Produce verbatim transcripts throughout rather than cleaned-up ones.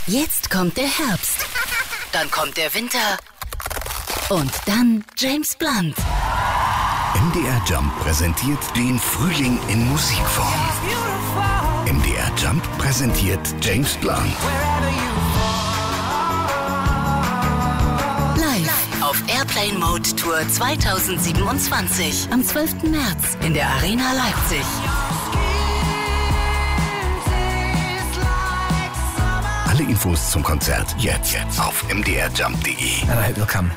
Jetzt kommt der Herbst. Dann kommt der Winter. Und dann James Blunt. M D R Jump präsentiert den Frühling in Musikform. M D R Jump präsentiert James Blunt. Live auf Airplane Mode Tour zwanzig siebenundzwanzig. Am zwölften März in der Arena Leipzig. Alle Infos zum Konzert jetzt, jetzt auf m d r jump punkt d e. Alright, willkommen.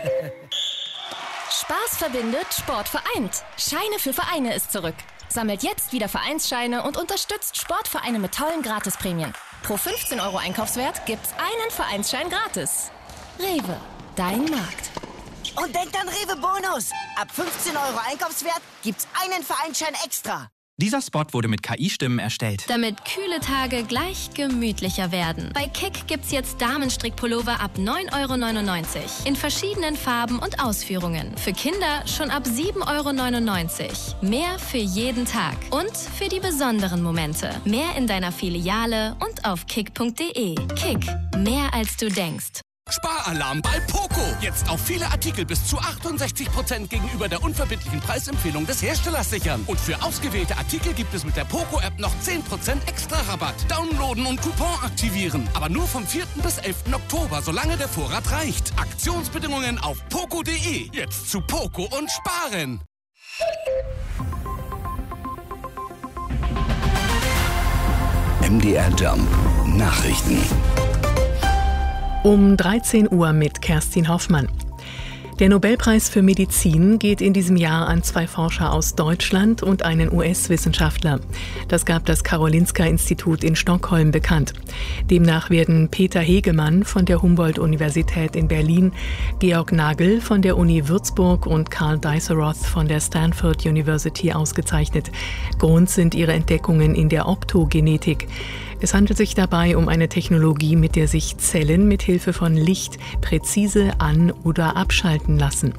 Spaß verbindet, Sport vereint. Scheine für Vereine ist zurück. Sammelt jetzt wieder Vereinsscheine und unterstützt Sportvereine mit tollen Gratisprämien. Pro fünfzehn Euro Einkaufswert gibt's einen Vereinsschein gratis. Rewe, dein Markt. Und denkt an Rewe Bonus. Ab fünfzehn Euro Einkaufswert gibt's einen Vereinsschein extra. Dieser Spot wurde mit K I-Stimmen erstellt. Damit kühle Tage gleich gemütlicher werden. Bei Kick gibt's jetzt Damenstrickpullover ab neun Euro neunundneunzig. In verschiedenen Farben und Ausführungen. Für Kinder schon ab sieben Euro neunundneunzig. Mehr für jeden Tag. Und für die besonderen Momente. Mehr in deiner Filiale und auf kick punkt d e. Kick. Mehr als du denkst. Sparalarm bei Poco. Jetzt auf viele Artikel bis zu achtundsechzig Prozent gegenüber der unverbindlichen Preisempfehlung des Herstellers sichern. Und für ausgewählte Artikel gibt es mit der Poco-App noch zehn Prozent extra Rabatt. Downloaden und Coupon aktivieren. Aber nur vom vierten bis elften Oktober, solange der Vorrat reicht. Aktionsbedingungen auf poco punkt d e. Jetzt zu Poco und sparen. M D R Jump Nachrichten. Um dreizehn Uhr mit Kerstin Hoffmann. Der Nobelpreis für Medizin geht in diesem Jahr an zwei Forscher aus Deutschland und einen U S-Wissenschaftler. Das gab das Karolinska-Institut in Stockholm bekannt. Demnach werden Peter Hegemann von der Humboldt-Universität in Berlin, Georg Nagel von der Uni Würzburg und Karl Diceroth von der Stanford University ausgezeichnet. Grund sind ihre Entdeckungen in der Optogenetik. Es handelt sich dabei um eine Technologie, mit der sich Zellen mit Hilfe von Licht präzise an- oder abschalten lassen.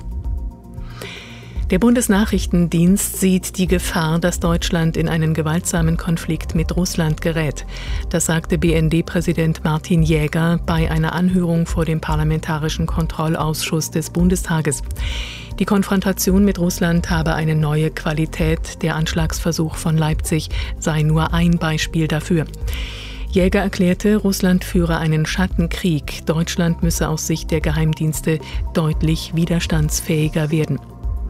Der Bundesnachrichtendienst sieht die Gefahr, dass Deutschland in einen gewaltsamen Konflikt mit Russland gerät. Das sagte B N D-Präsident Martin Jäger bei einer Anhörung vor dem Parlamentarischen Kontrollausschuss des Bundestages. Die Konfrontation mit Russland habe eine neue Qualität. Der Anschlagsversuch von Leipzig sei nur ein Beispiel dafür. Jäger erklärte, Russland führe einen Schattenkrieg. Deutschland müsse aus Sicht der Geheimdienste deutlich widerstandsfähiger werden.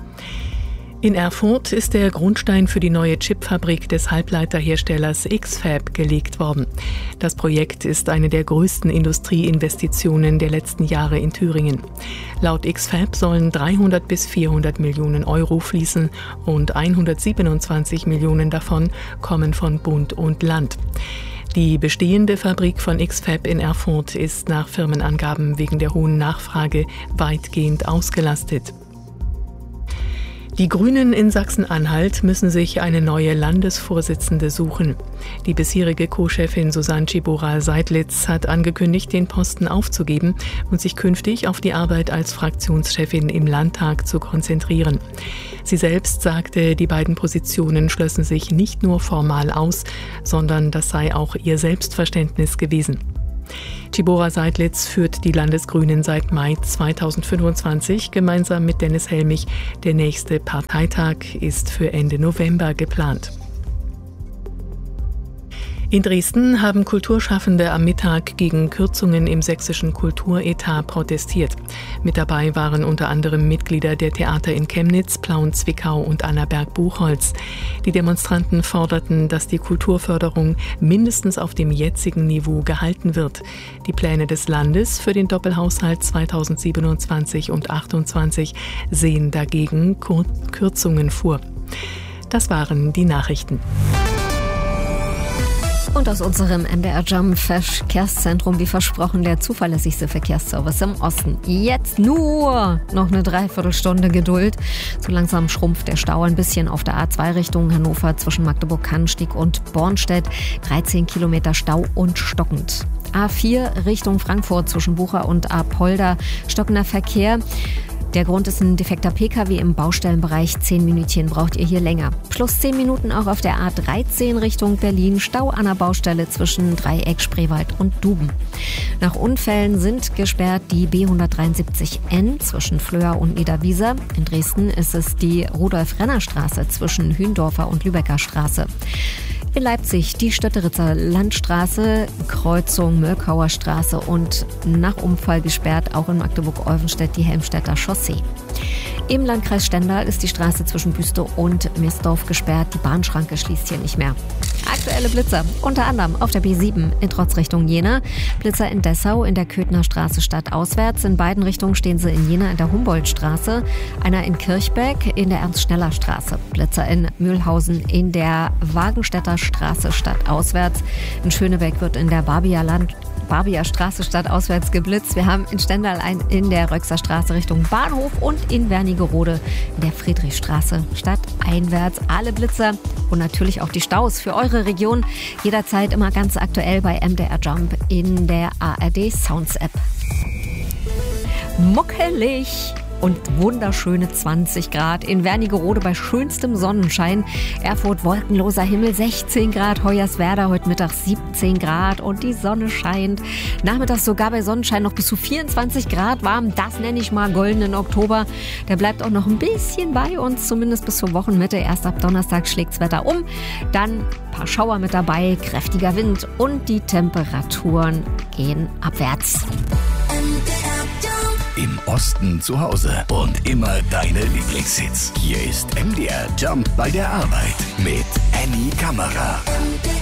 In Erfurt ist der Grundstein für die neue Chipfabrik des Halbleiterherstellers X-Fab gelegt worden. Das Projekt ist eine der größten Industrieinvestitionen der letzten Jahre in Thüringen. Laut X-Fab sollen dreihundert bis vierhundert Millionen Euro fließen und hundertsiebenundzwanzig Millionen davon kommen von Bund und Land. Die bestehende Fabrik von X-Fab in Erfurt ist nach Firmenangaben wegen der hohen Nachfrage weitgehend ausgelastet. Die Grünen in Sachsen-Anhalt müssen sich eine neue Landesvorsitzende suchen. Die bisherige Co-Chefin Susanne Tschiebora-Seidlitz hat angekündigt, den Posten aufzugeben und sich künftig auf die Arbeit als Fraktionschefin im Landtag zu konzentrieren. Sie selbst sagte, die beiden Positionen schlössen sich nicht nur formal aus, sondern das sei auch ihr Selbstverständnis gewesen. Tschiebora-Seidlitz führt die Landesgrünen seit Mai zweitausendfünfundzwanzig gemeinsam mit Dennis Helmich. Der nächste Parteitag ist für Ende November geplant. In Dresden haben Kulturschaffende am Mittag gegen Kürzungen im sächsischen Kulturetat protestiert. Mit dabei waren unter anderem Mitglieder der Theater in Chemnitz, Plauen, Zwickau und Annaberg-Buchholz. Die Demonstranten forderten, dass die Kulturförderung mindestens auf dem jetzigen Niveau gehalten wird. Die Pläne des Landes für den Doppelhaushalt zweitausendsiebenundzwanzig und achtundzwanzig sehen dagegen Kur- Kürzungen vor. Das waren die Nachrichten. Und aus unserem M D R Jump Verkehrszentrum, wie versprochen, der zuverlässigste Verkehrsservice im Osten. Jetzt nur noch eine Dreiviertelstunde Geduld. So langsam schrumpft der Stau ein bisschen auf der A zwei Richtung Hannover zwischen Magdeburg-Cannstatt und Bornstedt. dreizehn Kilometer Stau und stockend. A vier Richtung Frankfurt zwischen Bucha und Apolda. Stockender Verkehr. Der Grund ist ein defekter Pkw im Baustellenbereich. Zehn Minütchen braucht ihr hier länger. Plus zehn Minuten auch auf der A dreizehn Richtung Berlin. Stau an der Baustelle zwischen Dreieck, Spreewald und Duben. Nach Unfällen sind gesperrt die B hundertdreiundsiebzig N zwischen Flöa und Niederwieser. In Dresden ist es die Rudolf-Renner-Straße zwischen Hündorfer und Lübecker Straße. In Leipzig die Stötteritzer Landstraße, Kreuzung Mölkauer Straße und nach Unfall gesperrt auch in Magdeburg-Olvenstedt die Helmstedter Chaussee. Im Landkreis Stendal ist die Straße zwischen Büste und Meersdorf gesperrt. Die Bahnschranke schließt hier nicht mehr. Aktuelle Blitzer, unter anderem auf der B sieben in Trotz Richtung Jena. Blitzer in Dessau in der Köthner Straße stadtauswärts. In beiden Richtungen stehen sie in Jena in der Humboldtstraße. Einer in Kirchbeck in der Ernst-Schneller-Straße. Blitzer in Mühlhausen in der Wagenstädter Straße stadtauswärts. In Schönebeck wird in der Barbier Land Barbier Straße stadtauswärts geblitzt. Wir haben in Stendal ein in der Röxer Straße Richtung Bahnhof und in Wernigerode in der Friedrichstraße stadteinwärts. Alle Blitzer und natürlich auch die Staus für eure Region jederzeit immer ganz aktuell bei M D R Jump in der A R D Sounds App. Muckelig und wunderschöne zwanzig Grad. In Wernigerode bei schönstem Sonnenschein. Erfurt wolkenloser Himmel, sechzehn Grad. Hoyerswerda heute Mittag siebzehn Grad und die Sonne scheint. Nachmittags sogar bei Sonnenschein noch bis zu vierundzwanzig Grad warm. Das nenne ich mal goldenen Oktober. Der bleibt auch noch ein bisschen bei uns, zumindest bis zur Wochenmitte. Erst ab Donnerstag schlägt's Wetter um. Dann ein paar Schauer mit dabei, kräftiger Wind und die Temperaturen gehen abwärts. Im Osten zu Hause und immer deine Lieblingshits. Hier ist M D R Jump bei der Arbeit mit Annie Kammerer.